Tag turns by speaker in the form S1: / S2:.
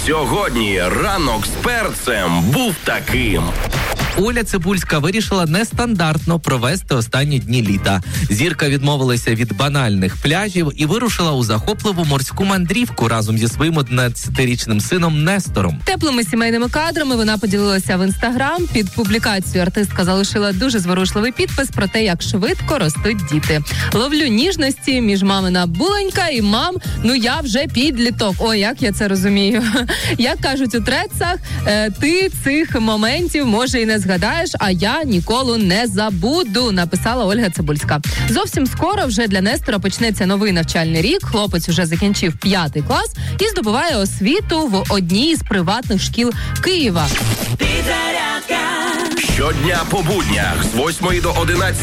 S1: Сьогодні ранок з перцем був таким.
S2: Оля Цибульська вирішила нестандартно провести останні дні літа. Зірка відмовилася від банальних пляжів і вирушила у захопливу морську мандрівку разом зі своїм 11-річним сином Нестором.
S3: Теплими сімейними кадрами вона поділилася в Інстаграм. Під публікацією артистка залишила дуже зворушливий підпис про те, як швидко ростуть діти. Ловлю ніжності між мамина буленька і мам, я вже підліток. Ой, як я це розумію. Як кажуть у трецах, ти цих моментів, може, і не згадаєш, а я ніколи не забуду, написала Ольга Цибульська. Зовсім скоро вже для Нестора почнеться новий навчальний рік. Хлопець вже закінчив 5 клас і здобуває освіту в одній з приватних шкіл Києва.
S1: Щодня по буднях з 8 до 11